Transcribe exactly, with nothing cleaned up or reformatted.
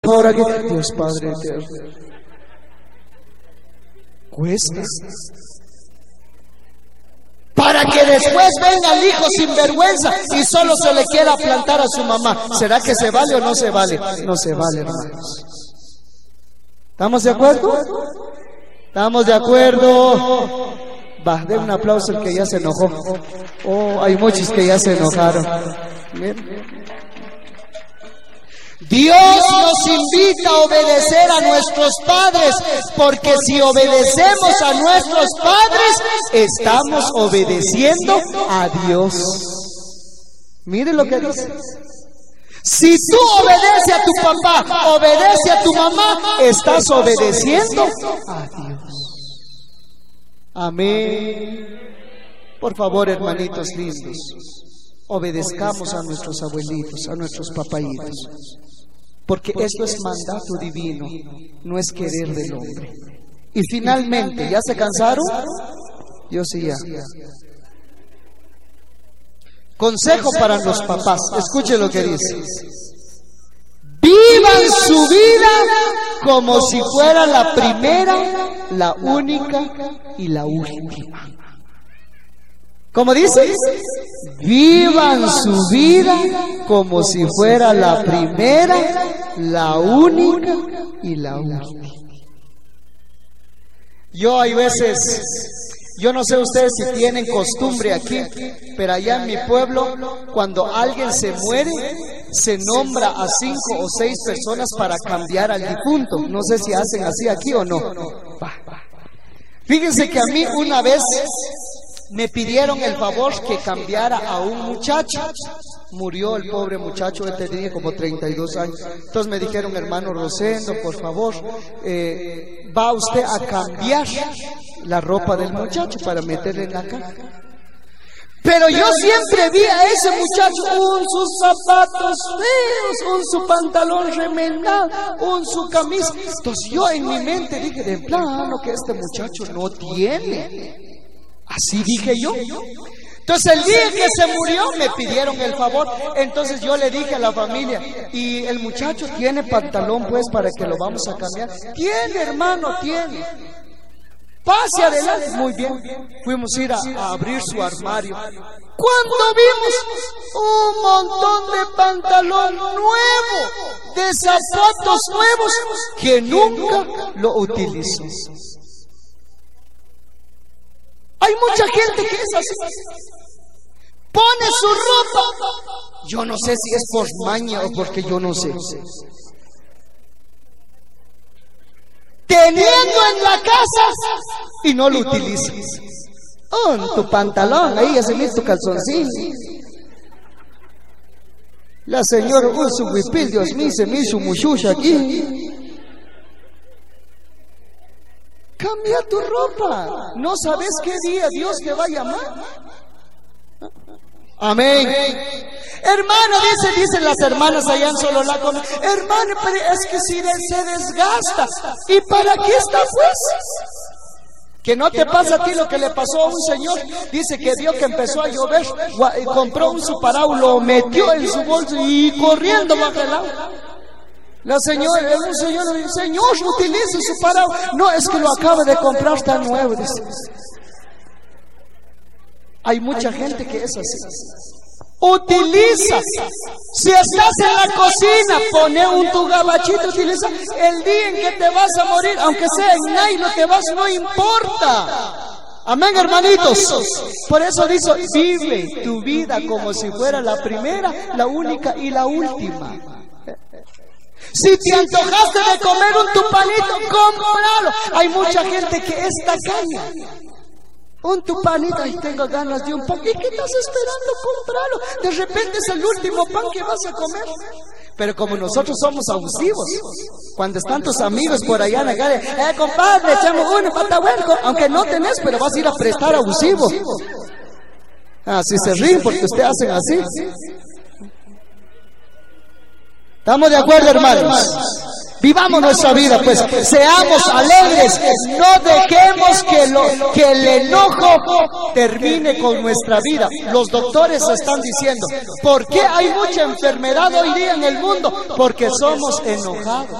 por aquí. Dios Padre eterno. Cuesta. Para que después venga el hijo sin vergüenza y solo se le quiera plantar a su mamá. ¿Será que se vale o no se vale? No se vale, hermanos. ¿Estamos de acuerdo? ¿Estamos de acuerdo? Va, dé un aplauso al que ya se enojó. Oh, hay muchos que ya se enojaron. Miren. Dios nos invita a obedecer a nuestros padres, porque si obedecemos a nuestros padres, estamos obedeciendo a Dios. Mire lo que dice. Si tú obedeces a tu papá, obedece a tu mamá, estás obedeciendo a Dios. Amén. Por favor, hermanitos lindos, obedezcamos a nuestros abuelitos, a nuestros papaitos. Porque esto es mandato divino, no es querer del hombre. Y finalmente, ¿ya se cansaron? Yo sí ya. Consejo para los papás, escuche lo que dice. Vivan su vida como si fuera la primera, la única y la última. ¿Cómo dice? Vivan su vida como si fuera la primera, la única y la última. Yo hay veces, yo no sé ustedes si tienen costumbre aquí, pero allá en mi pueblo, cuando alguien se muere, se nombra a cinco o seis personas para cambiar al difunto. No sé si hacen así aquí o no. Fíjense que a mí una vez me pidieron el favor que cambiara a un muchacho. Murió el pobre muchacho, él tenía como treinta y dos años. Entonces me dijeron, hermano Rosendo, por favor, eh, va usted a cambiar la ropa del muchacho para meterle en la caja. Pero yo siempre vi a ese muchacho un sus zapatos feos, un su pantalón remendado, un su camisa. Entonces yo en mi mente dije, de plano que este muchacho no tiene. Así dije yo. Entonces el día que se murió me pidieron el favor. Entonces yo le dije a la familia, y el muchacho tiene pantalón pues para que lo vamos a cambiar. Tiene, hermano, tiene. Pase adelante. Muy bien. Fuimos a ir a, a abrir su armario. Cuando vimos un montón de pantalón nuevo, de zapatos nuevos que nunca lo utilizó. Hay mucha gente que es así. Pone su ropa. Yo no sé si es por maña o porque yo no sé. Teniendo en la casa y no lo utilizas. Oh, en tu pantalón, ahí ese es tu calzoncillo. La señora usa un huipil, Dios mío, se me hizo un muchucha aquí. Cambia tu ropa. No sabes qué día Dios te va a llamar. Amén. Hermano, dice, dicen las hermanas allá en Sololaco, hermano, pero es que si se desgasta. ¿Y para qué está pues? Que no te pasa a ti lo que le pasó a un señor. Dice que vio que empezó a llover, compró un suparaguas, lo metió en su bolso y corriendo bajo el agua. La señora, un señor le dice, señor, utilice su paraguas. No, es que lo acaba de comprar, está nuevo. Dice. Hay mucha gente que es así. Utiliza. Si estás en la cocina, pone un tu gabachito, utiliza. El día en que te vas a morir, aunque sea en nylon, lo que vas, no importa. Amén, hermanitos. Por eso dice, vive tu vida como si fuera la primera, la única y la última. Si te antojaste de comer un tupanito, cómpralo. Hay mucha gente que es tacaña. Un tupanito, y tengo ganas de un pan. ¿Y qué estás esperando? Cómpralo. De repente es el último pan que vas a comer. Pero como nosotros somos abusivos, cuando están tus amigos por allá en la calle, eh compadre, echamos uno, pata huerco, aunque no tenés, pero vas a ir a prestar abusivo. Ah, si se ríen porque ustedes hacen así. ¿Estamos de acuerdo, hermanos? Vivamos nuestra vida, pues, seamos alegres, no dejemos que, lo, que el enojo termine con nuestra vida. Los doctores están diciendo, ¿por qué hay mucha enfermedad hoy día en el mundo? Porque somos enojados.